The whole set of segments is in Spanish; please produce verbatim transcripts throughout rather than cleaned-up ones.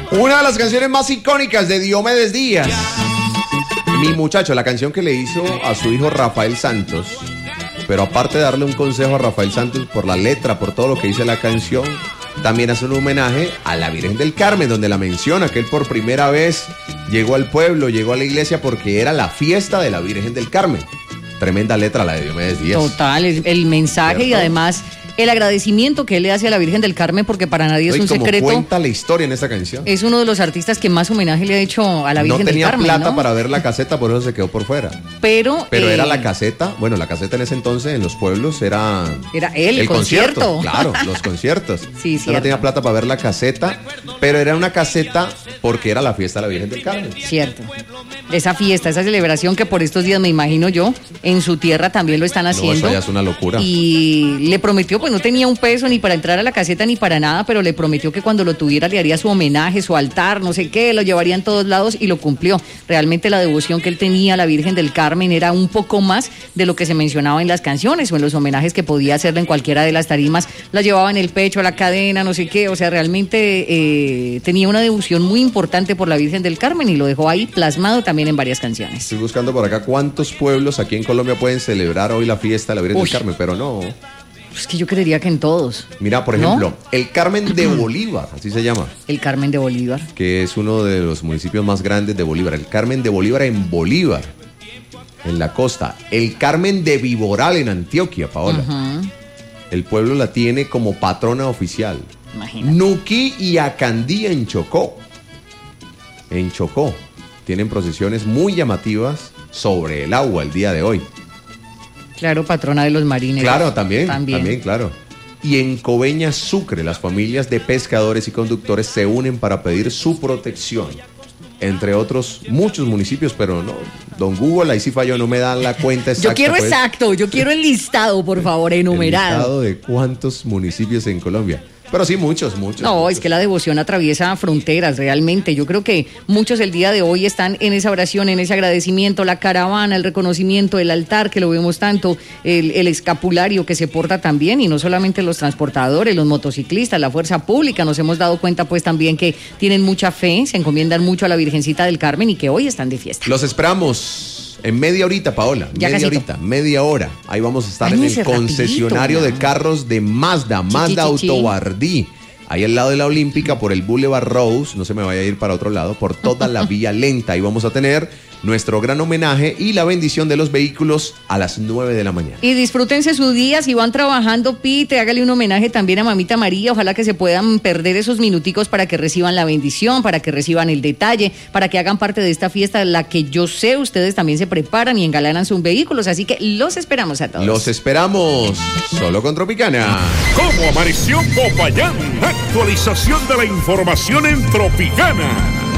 Una de las canciones más icónicas de Diomedes Díaz. Mi muchacho, la canción que le hizo a su hijo Rafael Santos. Pero aparte de darle un consejo a Rafael Santos por la letra, por todo lo que dice la canción, también hace un homenaje a la Virgen del Carmen, donde la menciona que él por primera vez llegó al pueblo, llegó a la iglesia porque era la fiesta de la Virgen del Carmen. Tremenda letra la de Diomedes Díaz. Total, el mensaje, ¿cierto? Y además el agradecimiento que él le hace a la Virgen del Carmen, porque para nadie es Oye, un como secreto. Cuenta la historia en esta canción. Es uno de los artistas que más homenaje le ha hecho a la Virgen del Carmen. No tenía plata ¿no? para ver la caseta, por eso se quedó por fuera. Pero, Pero eh, era la caseta, bueno, la caseta en ese entonces en los pueblos era... Era él, el concierto. concierto. Claro, los conciertos. Sí, sí. No tenía plata para ver la caseta, pero era una caseta porque era la fiesta de la Virgen del Carmen. Cierto. Esa fiesta, esa celebración que por estos días, me imagino yo, en su tierra también lo están haciendo. No, eso ya es una locura. Y le prometió, pues no tenía un peso ni para entrar a la caseta ni para nada, pero le prometió que cuando lo tuviera le haría su homenaje, su altar, no sé qué, lo llevaría en todos lados y lo cumplió. Realmente la devoción que él tenía a la Virgen del Carmen era un poco más de lo que se mencionaba en las canciones o en los homenajes que podía hacerle en cualquiera de las tarimas. La llevaba en el pecho, a la cadena, no sé qué, o sea, realmente eh, tenía una devoción muy importante por la Virgen del Carmen y lo dejó ahí plasmado también en varias canciones. Estoy buscando por acá cuántos pueblos aquí en Colombia pueden celebrar hoy la fiesta de la Virgen Uy. del Carmen, pero no. Es que yo creería que en todos. Mira, por ejemplo, ¿no? El Carmen de Bolívar, así se llama. El Carmen de Bolívar. Que es uno de los municipios más grandes de Bolívar. El Carmen de Bolívar en Bolívar, en la costa. El Carmen de Viboral en Antioquia, Paola. Uh-huh. El pueblo la tiene como patrona oficial. Imagínate. Nuquí y Acandía en Chocó. En Chocó. Tienen procesiones muy llamativas sobre el agua el día de hoy. Claro, patrona de los marineros. Claro, también, también, también, claro. Y en Coveñas, Sucre, las familias de pescadores y conductores se unen para pedir su protección. Entre otros, muchos municipios, pero no, don Google, ahí sí falló, no me dan la cuenta exacta. Yo quiero pues, exacto, yo quiero el listado, por favor, enumerado. El listado de cuántos municipios en Colombia. Pero sí, muchos, muchos. No, muchos. Es que la devoción atraviesa fronteras, realmente. Yo creo que muchos el día de hoy están en esa oración, en ese agradecimiento, la caravana, el reconocimiento, el altar, que lo vemos tanto, el, el escapulario que se porta también, y no solamente los transportadores, los motociclistas, la fuerza pública. Nos hemos dado cuenta pues también que tienen mucha fe, se encomiendan mucho a la Virgencita del Carmen y que hoy están de fiesta. Los esperamos. En media horita, Paola, ya media casito. horita, media hora. Ahí vamos a estar Váyanse en el concesionario rapidito, de carros de Mazda, Chi, Mazda chi, chi, chi. Autobardí. Ahí al lado de la Olímpica, por el Boulevard Rose, no se me vaya a ir para otro lado, por toda la vía lenta. Ahí vamos a tener nuestro gran homenaje y la bendición de los vehículos a las nueve de la mañana. Y disfrútense su día, si van trabajando, Pite, hágale un homenaje también a Mamita María. Ojalá que se puedan perder esos minuticos para que reciban la bendición, para que reciban el detalle, para que hagan parte de esta fiesta, la que yo sé ustedes también se preparan y engalanan sus vehículos. Así que los esperamos a todos. Los esperamos, solo con Tropicana. ¿Cómo amaneció Popayán? Actualización de la información en Tropicana.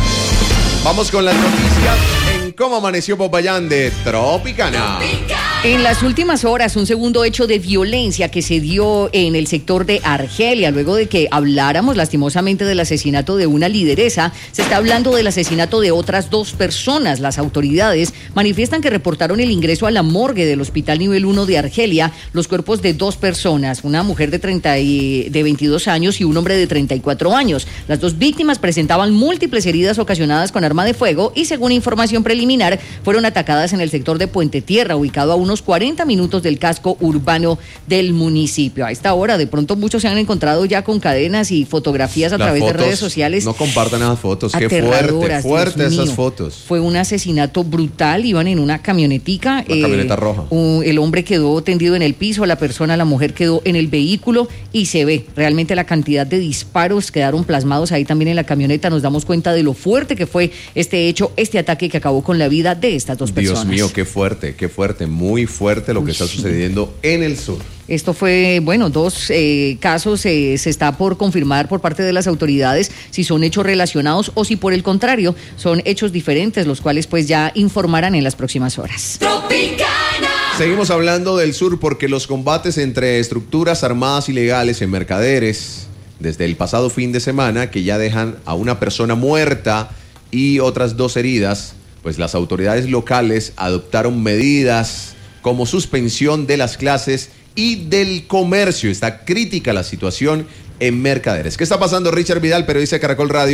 Vamos con las noticias en Cómo Amaneció Popayán de Tropicana. En las últimas horas, un segundo hecho de violencia que se dio en el sector de Argelia, luego de que habláramos lastimosamente del asesinato de una lideresa, se está hablando del asesinato de otras dos personas. Las autoridades manifiestan que reportaron el ingreso a la morgue del Hospital Nivel uno de Argelia, los cuerpos de dos personas, una mujer de, treinta y, de veintidós años y un hombre de treinta y cuatro años. Las dos víctimas presentaban múltiples heridas ocasionadas con arma de fuego y, según información preliminar, fueron atacadas en el sector de Puente Tierra, ubicado a unos cuarenta minutos del casco urbano del municipio. A esta hora, de pronto, muchos se han encontrado ya con cadenas y fotografías a Las través fotos, de redes sociales. No compartan esas fotos, qué fuerte, fuerte esas mío. fotos. Fue un asesinato brutal, iban en una camionetica. Una eh, camioneta roja. Un, el hombre quedó tendido en el piso, la persona, la mujer quedó en el vehículo y se ve realmente la cantidad de disparos quedaron plasmados ahí también en la camioneta. Nos damos cuenta de lo fuerte que fue este hecho, este ataque que acabó con la vida de estas dos personas. Dios mío, qué fuerte, qué fuerte, muy fuerte lo que Uy. está sucediendo en el sur. Esto fue, bueno, dos eh, casos eh, se está por confirmar por parte de las autoridades si son hechos relacionados o si por el contrario son hechos diferentes, los cuales pues ya informarán en las próximas horas. Tropicana. Seguimos hablando del sur porque los combates entre estructuras armadas ilegales en Mercaderes desde el pasado fin de semana, que ya dejan a una persona muerta y otras dos heridas, pues las autoridades locales adoptaron medidas como suspensión de las clases y del comercio. Está crítica la situación en Mercaderes. ¿Qué está pasando, Richard Vidal, periodista de Caracol Radio,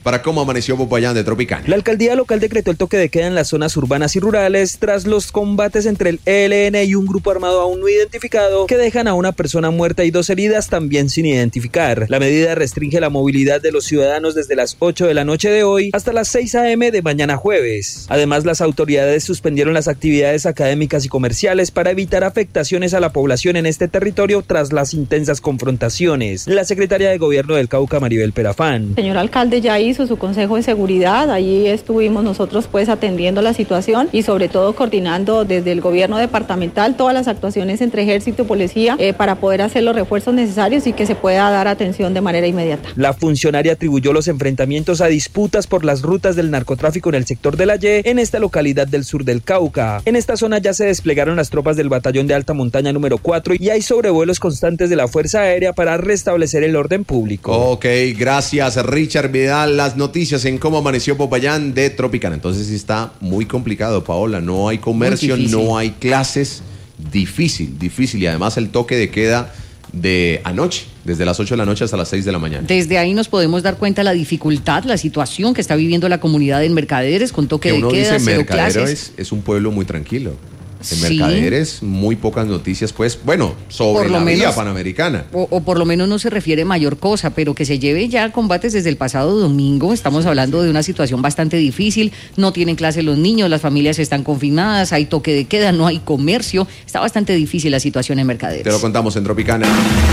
para cómo amaneció Popayán de Tropicana. La alcaldía local decretó el toque de queda en las zonas urbanas y rurales tras los combates entre el E L N y un grupo armado aún no identificado que dejan a una persona muerta y dos heridas también sin identificar. La medida restringe la movilidad de los ciudadanos desde las ocho de la noche de hoy hasta las seis a eme de mañana jueves. Además, las autoridades suspendieron las actividades académicas y comerciales para evitar afectaciones a la población en este territorio tras las intensas confrontaciones. La secretaria de Gobierno del Cauca, Maribel Perafán. Señor alcalde ya hizo su consejo de seguridad, allí estuvimos nosotros pues atendiendo la situación y sobre todo coordinando desde el gobierno departamental todas las actuaciones entre ejército y policía eh, para poder hacer los refuerzos necesarios y que se pueda dar atención de manera inmediata. La funcionaria atribuyó los enfrentamientos a disputas por las rutas del narcotráfico en el sector de la Y en esta localidad del sur del Cauca. En esta zona ya se desplegaron las tropas del batallón de alta montaña número cuatro y hay sobrevuelos constantes de la Fuerza Aérea para restablecer el orden público. Ok, gracias Richard Vidal. Las noticias en cómo amaneció Popayán de Tropicana. Entonces sí está muy complicado, Paola. No hay comercio, no hay clases. Difícil, difícil. Y además el toque de queda de anoche, desde las ocho de la noche hasta las seis de la mañana. Desde ahí nos podemos dar cuenta de la dificultad, la situación que está viviendo la comunidad en Mercaderes con toque que de uno queda, dice, cero Mercaderes clases. Es, es un pueblo muy tranquilo. En Sí. Mercaderes, muy pocas noticias, pues, bueno, sobre Por lo la menos- vía panamericana. O, o por lo menos no se refiere mayor cosa, pero que se lleve ya combates desde el pasado domingo. Estamos hablando de una situación bastante difícil. No tienen clase los niños, las familias están confinadas, hay toque de queda, no hay comercio. Está bastante difícil la situación en Mercaderes. Te lo contamos en Tropicana.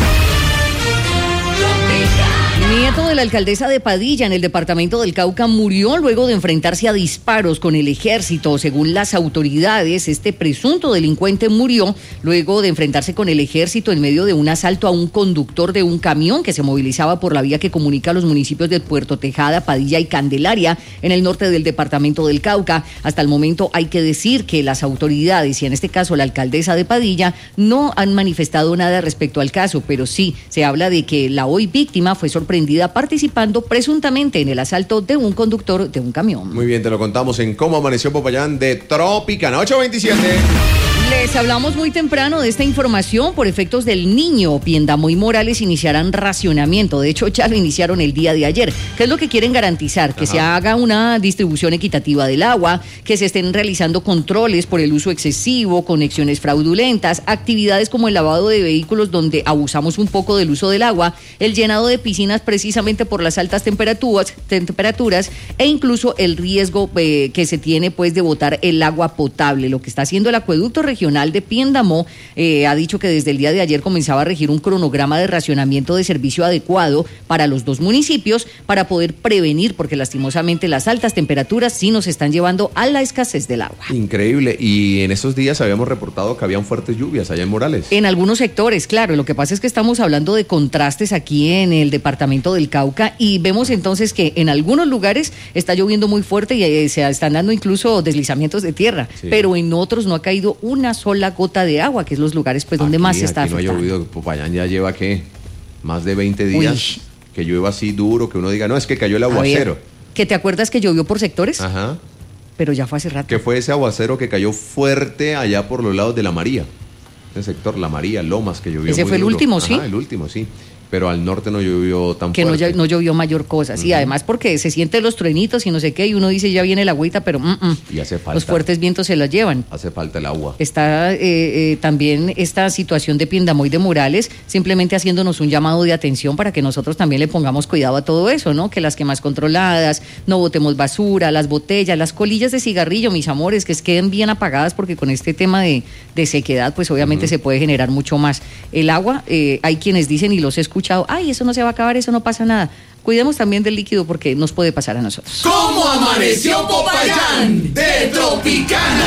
Nieto de la alcaldesa de Padilla en el departamento del Cauca murió luego de enfrentarse a disparos con el ejército. Según las autoridades, este presunto delincuente murió luego de enfrentarse con el ejército en medio de un asalto a un conductor de un camión que se movilizaba por la vía que comunica los municipios de Puerto Tejada, Padilla y Candelaria en el norte del departamento del Cauca. Hasta el momento hay que decir que las autoridades y en este caso la alcaldesa de Padilla no han manifestado nada respecto al caso, pero sí se habla de que la hoy víctima fue sorprendida participando presuntamente en el asalto de un conductor de un camión. Muy bien, te lo contamos en cómo amaneció Popayán de Tropicana. ocho veintisiete. Les hablamos muy temprano de esta información por efectos del niño. Piendamo y Morales iniciarán racionamiento. De hecho, ya lo iniciaron el día de ayer. ¿Qué es lo que quieren garantizar? Que Ajá. se haga una distribución equitativa del agua, que se estén realizando controles por el uso excesivo, conexiones fraudulentas, actividades como el lavado de vehículos donde abusamos un poco del uso del agua, el llenado de piscinas precisamente por las altas temperaturas, temperaturas e incluso el riesgo eh, que se tiene pues de botar el agua potable. Lo que está haciendo el acueducto regional de Piendamó eh, ha dicho que desde el día de ayer comenzaba a regir un cronograma de racionamiento de servicio adecuado para los dos municipios para poder prevenir, porque lastimosamente las altas temperaturas sí nos están llevando a la escasez del agua. Increíble. Y en esos días habíamos reportado que habían fuertes lluvias allá en Morales. En algunos sectores, claro. Lo que pasa es que estamos hablando de contrastes aquí en el departamento del Cauca y vemos entonces que en algunos lugares está lloviendo muy fuerte y eh, se están dando incluso deslizamientos de tierra, sí. pero en otros no ha caído una sola gota de agua, que es los lugares pues donde aquí, más se está aquí afectando. No ha llovido. Popayán ya lleva, ¿qué? Más de veinte días. Uy. Que llueva así duro, que uno diga, no, es que cayó el aguacero. ¿Que te acuerdas que llovió por sectores? Ajá. Pero ya fue hace rato. Que fue ese aguacero que cayó fuerte allá por los lados de La María. El sector La María, Lomas, que llovió Ese muy fue el duro. último, Ajá, ¿sí? el último, sí. Pero al norte no llovió tan que fuerte. Que no, no llovió mayor cosa. Sí, uh-huh. además porque se sienten los truenitos y no sé qué, y uno dice ya viene la agüita, pero mm, mm. Y hace falta. Los fuertes vientos se la llevan. Hace falta el agua. Está eh, eh, también esta situación de Piendamó y de Morales, simplemente haciéndonos un llamado de atención para que nosotros también le pongamos cuidado a todo eso, ¿no? Que las quemas controladas, no botemos basura, las botellas, las colillas de cigarrillo, mis amores, que queden bien apagadas, porque con este tema de, de sequedad, pues obviamente uh-huh. se puede generar mucho más. El agua, eh, hay quienes dicen, y los he escuchado, ay, eso no se va a acabar, eso no pasa nada. Cuidemos también del líquido porque nos puede pasar a nosotros. ¿Cómo amaneció Popayán de Tropicana?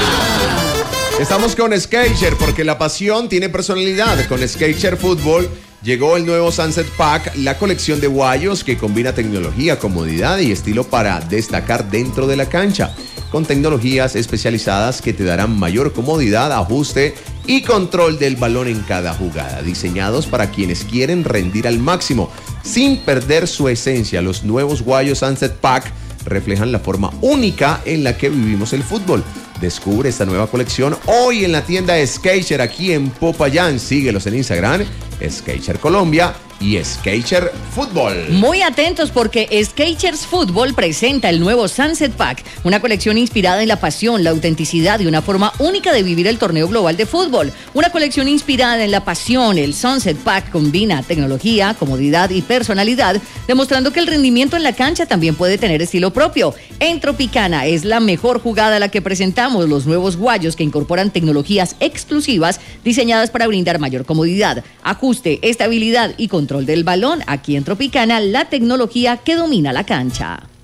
Estamos con Skechers porque la pasión tiene personalidad. Con Skechers Fútbol llegó el nuevo Sunset Pack, la colección de guayos que combina tecnología, comodidad y estilo para destacar dentro de la cancha, con tecnologías especializadas que te darán mayor comodidad, ajuste y control del balón en cada jugada, diseñados para quienes quieren rendir al máximo sin perder su esencia. Los nuevos guayos Sunset Pack reflejan la forma única en la que vivimos el fútbol. Descubre esta nueva colección hoy en la tienda Skechers aquí en Popayán. Síguelos en Instagram, Skechers Colombia, y Skechers Fútbol. Muy atentos porque Skechers Fútbol presenta el nuevo Sunset Pack, una colección inspirada en la pasión, la autenticidad y una forma única de vivir el torneo global de fútbol. Una colección inspirada en la pasión, el Sunset Pack combina tecnología, comodidad y personalidad, demostrando que el rendimiento en la cancha también puede tener estilo propio. En Tropicana es la mejor jugada la que presentamos, los nuevos guayos que incorporan tecnologías exclusivas diseñadas para brindar mayor comodidad, ajuste, estabilidad y control del balón. Aquí en Tropicana, la tecnología que domina la cancha.